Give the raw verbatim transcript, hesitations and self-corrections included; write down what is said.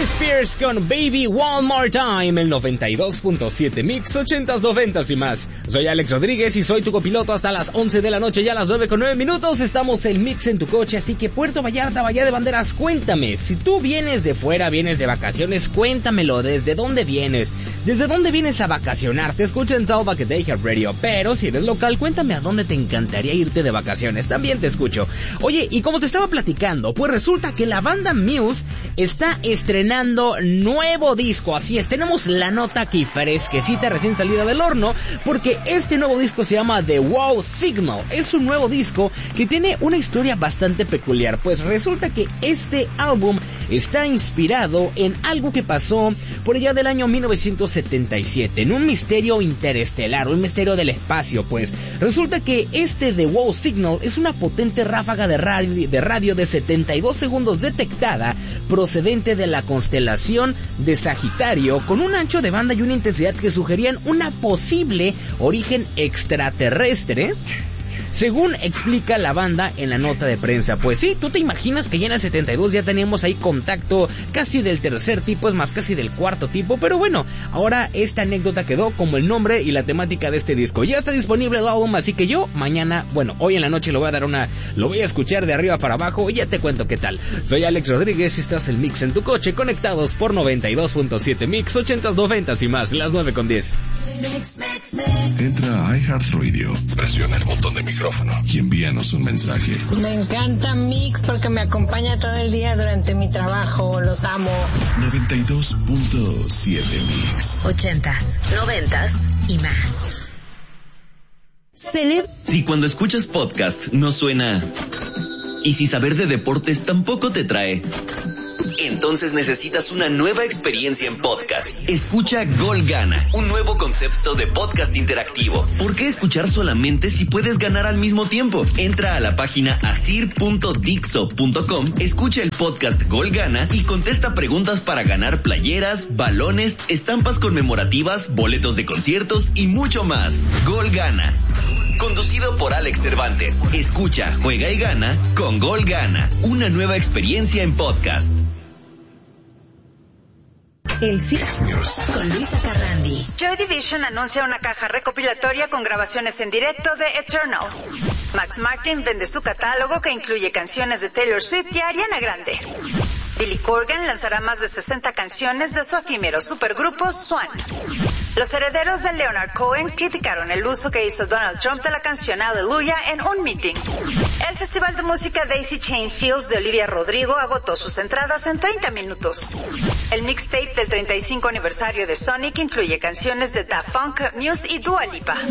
Britney Spears con Baby One More Time, el noventa y dos punto siete Mix, ochentas, noventas y más. Soy Alex Rodríguez y soy tu copiloto hasta las once de la noche, ya a las nueve con nueve minutos. Estamos en Mix en tu coche, así que Puerto Vallarta, Bahía de Banderas, cuéntame. Si tú vienes de fuera, vienes de vacaciones, cuéntamelo. ¿Desde dónde vienes? ¿Desde dónde vienes a vacacionar? Te escucho en Salva que Day Radio, pero si eres local, cuéntame a dónde te encantaría irte de vacaciones. También te escucho. Oye, y como te estaba platicando, pues resulta que la banda Muse está estrenando nuevo disco. Así es, tenemos la nota aquí fresquecita, recién salida del horno, porque este nuevo disco se llama The Wow Signal. Es un nuevo disco que tiene una historia bastante peculiar, pues resulta que este álbum está inspirado en algo que pasó por allá del año mil novecientos setenta y siete, en un misterio interestelar, un misterio del espacio. Pues resulta que este The Wow Signal es una potente ráfaga de radio, de radio de setenta y dos segundos detectada procedente de la constelación de Sagitario, con un ancho de banda y una intensidad que sugerían una posible origen extraterrestre, según explica la banda en la nota de prensa. Pues sí, tú te imaginas que ya en el setenta y dos ya teníamos ahí contacto casi del tercer tipo, es más, casi del cuarto tipo, pero bueno, ahora esta anécdota quedó como el nombre y la temática de este disco. Ya está disponible el álbum, así que yo mañana, bueno, hoy en la noche lo voy a dar una, lo voy a escuchar de arriba para abajo y ya te cuento qué tal. Soy Alex Rodríguez y estás en Mix en tu coche, conectados por noventa y dos punto siete Mix, ochentas, noventas y más, las nueve con diez. Entra a iHeartRadio, presiona el botón de micrófono y envíanos un mensaje. Me encanta Mix porque me acompaña todo el día durante mi trabajo. Los amo. noventa y dos punto siete Mix. Ochentas, noventas y más. Celeb. Si cuando escuchas podcast no suena, y si saber de deportes tampoco te trae, entonces necesitas una nueva experiencia en podcast. Escucha Gol Gana, un nuevo concepto de podcast interactivo. ¿Por qué escuchar solamente si puedes ganar al mismo tiempo? Entra a la página asir punto dixo punto com, escucha el podcast Gol Gana y contesta preguntas para ganar playeras, balones, estampas conmemorativas, boletos de conciertos y mucho más. Gol Gana, conducido por Alex Cervantes. Escucha, juega y gana con Gol Gana, una nueva experiencia en podcast. El Six News con Luisa Carrandi. Joy Division anuncia una caja recopilatoria con grabaciones en directo de Eternal. Max Martin vende su catálogo que incluye canciones de Taylor Swift y Ariana Grande. Billy Corgan lanzará más de sesenta canciones de su efímero supergrupo Swan. Los herederos de Leonard Cohen criticaron el uso que hizo Donald Trump de la canción Hallelujah en un meeting. El Festival de Música Daisy Chain Fields de Olivia Rodrigo agotó sus entradas en treinta minutos. El mixtape del treinta y cinco aniversario de Sonic incluye canciones de Daft Punk, Muse y Dua Lipa.